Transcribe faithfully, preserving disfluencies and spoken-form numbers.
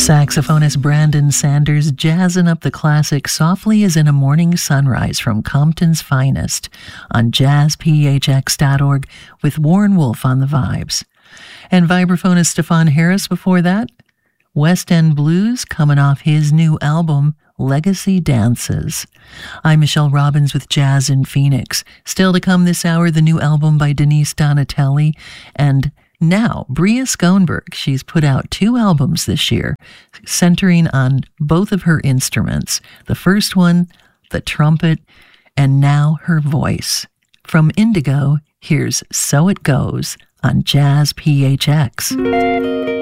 Saxophonist Brandon Sanders jazzing up the classic softly as in a morning sunrise from Compton's finest on jazz p h x dot org with Warren Wolf on the vibes. And vibraphonist Stefan Harris before that, West End Blues coming off his new album, Legacy Dances. I'm Michelle Robbins with Jazz in Phoenix. Still to come this hour, the new album by Denise Donatelli, and now, Bria Schoenberg. She's put out two albums this year, centering on both of her instruments. The first one, the trumpet, and now her voice. From Indigo, here's So It Goes on Jazz P H X.